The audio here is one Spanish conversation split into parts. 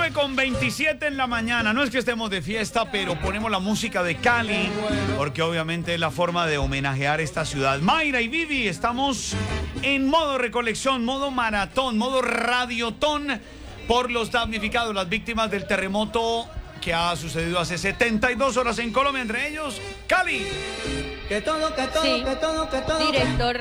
9:27 en la mañana. No es que estemos de fiesta, pero ponemos la música de Cali, porque obviamente es la forma de homenajear esta ciudad. Mayra y Vivi, estamos en modo recolección, modo maratón, modo radiotón por los damnificados, las víctimas del terremoto que ha sucedido hace 72 horas en Colombia, entre ellos Cali. Sí, director,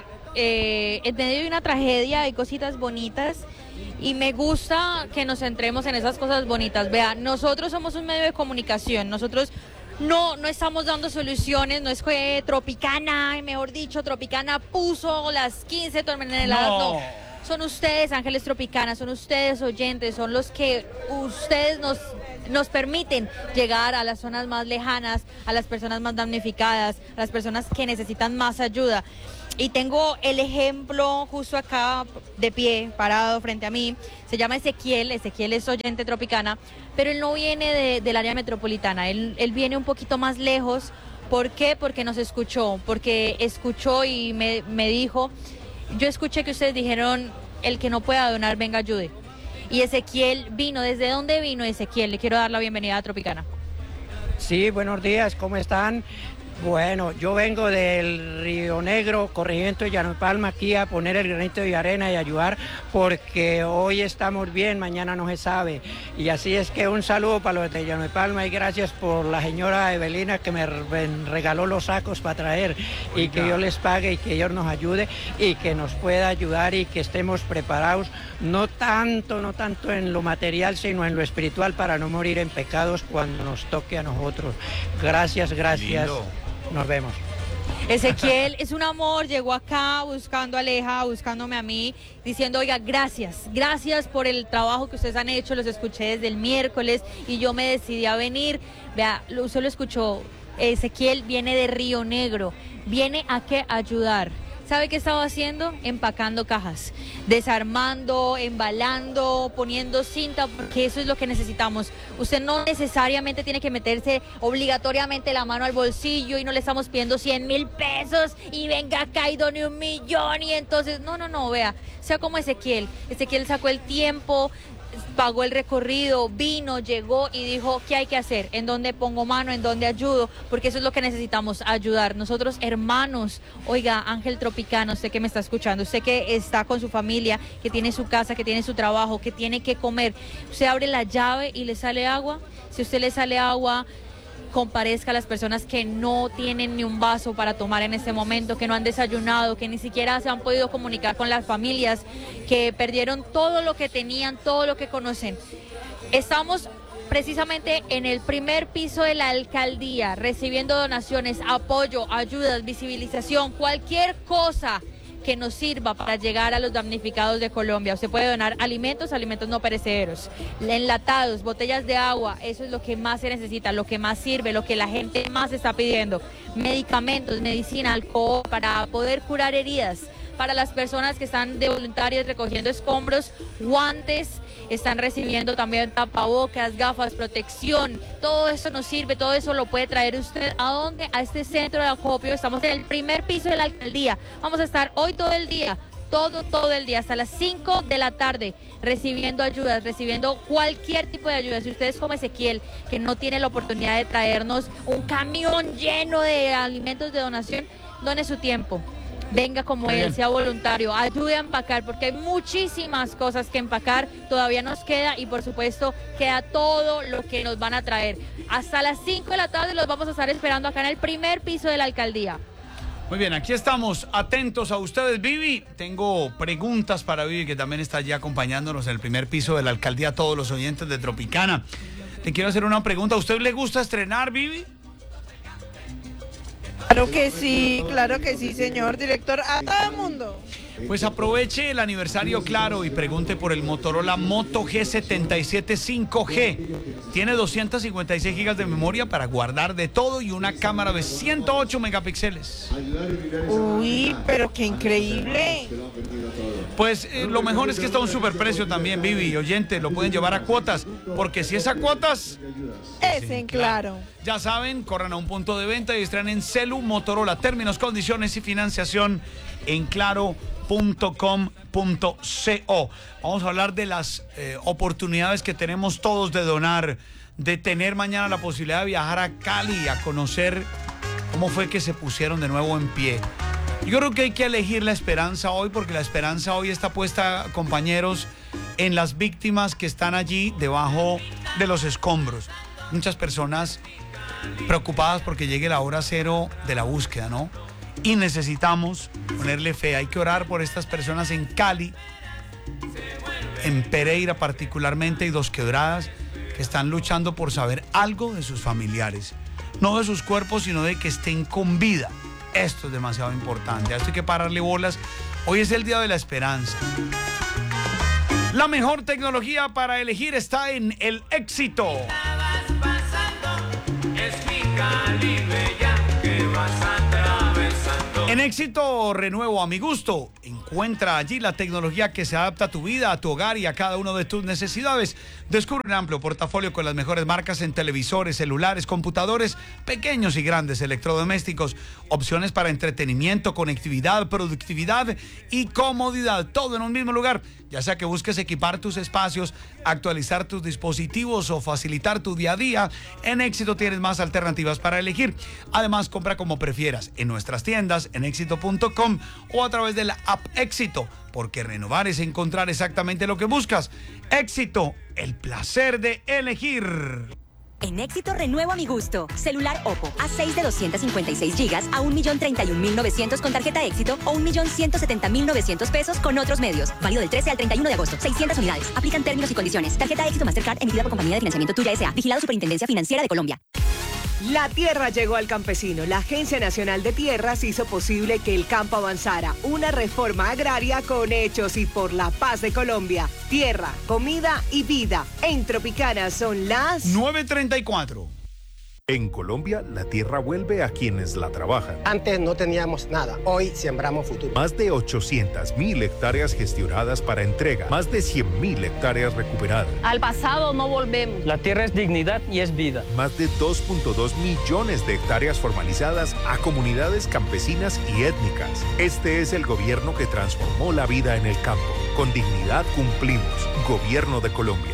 en medio de una tragedia hay cositas bonitas y me gusta que nos centremos en esas cosas bonitas. Vea, nosotros somos un medio de comunicación, nosotros no estamos dando soluciones, no es que Tropicana, mejor dicho, Tropicana puso las 15 toneladas, no. Son ustedes, Ángeles Tropicana, son ustedes oyentes, son los que ustedes nos permiten llegar a las zonas más lejanas, a las personas más damnificadas, a las personas que necesitan más ayuda. Y tengo el ejemplo justo acá, de pie, parado frente a mí. Se llama Ezequiel es oyente Tropicana, pero él no viene del área metropolitana, él viene un poquito más lejos. ¿Por qué? Porque nos escuchó, porque escuchó y me dijo, yo escuché que ustedes dijeron, el que no pueda donar, venga, ayude. Y Ezequiel vino. ¿Desde dónde vino Ezequiel? Le quiero dar la bienvenida a Tropicana. Sí, buenos días, ¿cómo están? Bueno, yo vengo del Río Negro, corregimiento de Llano de Palma, aquí a poner el granito de arena y ayudar, porque hoy estamos bien, mañana no se sabe. Y así es que un saludo para los de Llano de Palma y gracias por la señora Evelina que me regaló los sacos para traer. Y que Dios les pague y que Dios nos ayude y que nos pueda ayudar y que estemos preparados, no tanto en lo material, sino en lo espiritual, para no morir en pecados cuando nos toque a nosotros. Gracias. Lindo. Nos vemos. Ezequiel es un amor, llegó acá buscando a Aleja, buscándome a mí, diciendo, oiga, gracias por el trabajo que ustedes han hecho, los escuché desde el miércoles y yo me decidí a venir. Vea, usted lo escuchó, Ezequiel viene de Río Negro, viene a qué ayudar. ¿Sabe qué estaba haciendo? Empacando cajas, desarmando, embalando, poniendo cinta, porque eso es lo que necesitamos. Usted no necesariamente tiene que meterse obligatoriamente la mano al bolsillo y no le estamos pidiendo 100,000 pesos y venga acá y done 1,000,000 y entonces, no, vea, sea como Ezequiel sacó el tiempo, pagó el recorrido, vino, llegó y dijo, ¿qué hay que hacer? ¿En dónde pongo mano? ¿En dónde ayudo? Porque eso es lo que necesitamos, ayudar. Nosotros, hermanos, oiga, Ángel Tropicano, usted que me está escuchando, usted que está con su familia, que tiene su casa, que tiene su trabajo, que tiene que comer, usted abre la llave y le sale agua. Si a usted le sale agua, comparezca a las personas que no tienen ni un vaso para tomar en este momento, que no han desayunado, que ni siquiera se han podido comunicar con las familias, que perdieron todo lo que tenían, todo lo que conocen. Estamos precisamente en el primer piso de la alcaldía, recibiendo donaciones, apoyo, ayudas, visibilización, cualquier cosa que nos sirva para llegar a los damnificados de Colombia. Usted puede donar alimentos no perecederos, enlatados, botellas de agua, eso es lo que más se necesita, lo que más sirve, lo que la gente más está pidiendo. Medicamentos, medicina, alcohol para poder curar heridas. Para las personas que están de voluntarias recogiendo escombros, guantes, están recibiendo también tapabocas, gafas, protección. Todo eso nos sirve, todo eso lo puede traer usted. ¿A dónde? A este centro de acopio. Estamos en el primer piso de la alcaldía. Vamos a estar hoy todo el día, todo el día, hasta las 5 de la tarde, recibiendo ayudas, recibiendo cualquier tipo de ayuda. Si usted es como Ezequiel, que no tiene la oportunidad de traernos un camión lleno de alimentos de donación, done su tiempo. Venga como él, sea voluntario, ayude a empacar, porque hay muchísimas cosas que empacar, todavía nos queda y por supuesto queda todo lo que nos van a traer. Hasta las 5 de la tarde los vamos a estar esperando acá en el primer piso de la alcaldía. Muy bien, aquí estamos atentos a ustedes. Vivi, tengo preguntas para Vivi, que también está allí acompañándonos en el primer piso de la alcaldía, todos los oyentes de Tropicana. Te quiero hacer una pregunta, ¿a usted le gusta estrenar, Vivi? Claro que sí, señor director, a todo el mundo. Pues aproveche el aniversario Claro y pregunte por el Motorola Moto G77 5G. Tiene 256 gigas de memoria para guardar de todo y una cámara de 108 megapíxeles. Uy, pero qué increíble. Pues lo mejor es que está a un superprecio también, Vivi, oyente, lo pueden llevar a cuotas, porque si es a cuotas... Es en Claro. Ya saben, corran a un punto de venta y extraen en Celu Motorola. Términos, condiciones y financiación en claro.com.co. Vamos a hablar de las oportunidades que tenemos todos de donar, de tener mañana la posibilidad de viajar a Cali a conocer cómo fue que se pusieron de nuevo en pie. Yo creo que hay que elegir la esperanza hoy, porque la esperanza hoy está puesta, compañeros, en las víctimas que están allí debajo de los escombros. Muchas personas preocupadas porque llegue la hora cero de la búsqueda, ¿no? Y necesitamos ponerle fe. Hay que orar por estas personas en Cali, en Pereira particularmente, y Dos Quebradas, que están luchando por saber algo de sus familiares. No de sus cuerpos, sino de que estén con vida. Esto es demasiado importante. A esto hay que pararle bolas. Hoy es el día de la esperanza. La mejor tecnología para elegir está en el Éxito. En Éxito renuevo a mi gusto. Encuentra allí la tecnología que se adapta a tu vida, a tu hogar y a cada una de tus necesidades. Descubre un amplio portafolio con las mejores marcas en televisores, celulares, computadores, pequeños y grandes electrodomésticos, opciones para entretenimiento, conectividad, productividad y comodidad, todo en un mismo lugar. Ya sea que busques equipar tus espacios, actualizar tus dispositivos o facilitar tu día a día, en Éxito tienes más alternativas para elegir. Además, compra como prefieras en nuestras tiendas, en éxito.com o a través de la app Éxito, porque renovar es encontrar exactamente lo que buscas. Éxito, el placer de elegir. En Éxito renuevo a mi gusto. Celular Oppo A6 de 256 GB a 1.031.900 con tarjeta Éxito o 1.170.900 pesos con otros medios. Válido del 13 al 31 de agosto. 600 unidades. Aplican términos y condiciones. Tarjeta Éxito Mastercard emitida por Compañía de Financiamiento Tuya S.A. Vigilado Superintendencia Financiera de Colombia. La tierra llegó al campesino. La Agencia Nacional de Tierras hizo posible que el campo avanzara. Una reforma agraria con hechos y por la paz de Colombia. Tierra, comida y vida. En Tropicana son las 9:34. En Colombia, la tierra vuelve a quienes la trabajan. Antes no teníamos nada, hoy sembramos futuro. Más de 800.000 hectáreas gestionadas para entrega, más de 100.000 hectáreas recuperadas. Al pasado no volvemos. La tierra es dignidad y es vida. Más de 2.2 millones de hectáreas formalizadas a comunidades campesinas y étnicas. Este es el gobierno que transformó la vida en el campo. Con dignidad cumplimos. Gobierno de Colombia.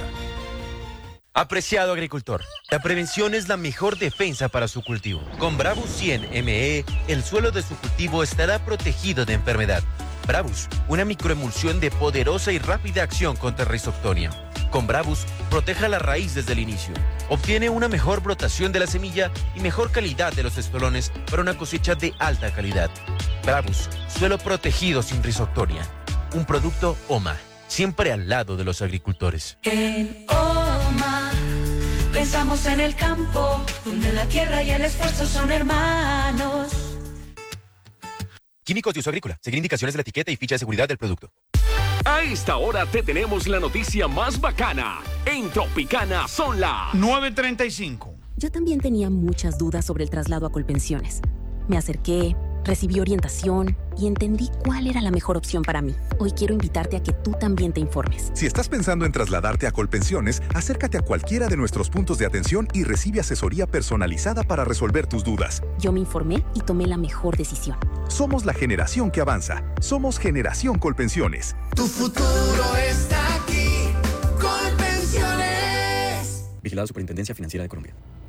Apreciado agricultor, la prevención es la mejor defensa para su cultivo. Con Bravus 100 ME, el suelo de su cultivo estará protegido de enfermedad. Bravus, una microemulsión de poderosa y rápida acción contra Rhizoctonia. Con Bravus, proteja la raíz desde el inicio. Obtiene una mejor brotación de la semilla y mejor calidad de los estolones para una cosecha de alta calidad. Bravus, suelo protegido sin Rhizoctonia. Un producto OMA, siempre al lado de los agricultores. En OMA pensamos en el campo, donde la tierra y el esfuerzo son hermanos. Químicos de uso agrícola. Seguir indicaciones de la etiqueta y ficha de seguridad del producto. A esta hora te tenemos la noticia más bacana. En Tropicana son las 9:35. Yo también tenía muchas dudas sobre el traslado a Colpensiones. Me acerqué, recibí orientación y entendí cuál era la mejor opción para mí. Hoy quiero invitarte a que tú también te informes. Si estás pensando en trasladarte a Colpensiones, acércate a cualquiera de nuestros puntos de atención y recibe asesoría personalizada para resolver tus dudas. Yo me informé y tomé la mejor decisión. Somos la generación que avanza. Somos Generación Colpensiones. Tu futuro está aquí. Colpensiones. Vigilado Superintendencia Financiera de Colombia.